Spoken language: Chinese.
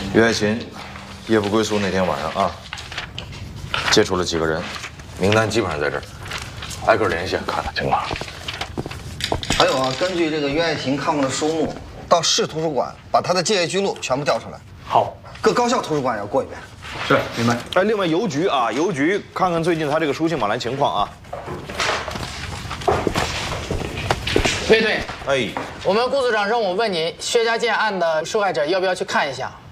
于爱琴，夜不归宿那天晚上啊，接触了几个人，名单基本上在这儿，挨个联系看看情况。 还有啊，根据这个于爱琴看过的书目，到市图书馆把她的借阅记录全部调出来。 好， 各高校图书馆也要过一遍。 是，明白。 哎，另外邮局啊，邮局看看最近他这个书信往来情况啊。 卫队， 哎， 我们顾组长让我问你，薛家健案的受害者要不要去看一下？